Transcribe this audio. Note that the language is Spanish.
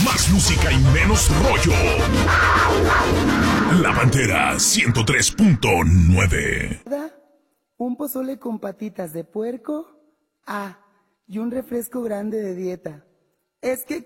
Más música y menos rollo. La Pantera 103.9. Un pozole con patitas de puerco. Y un refresco grande de dieta. Es que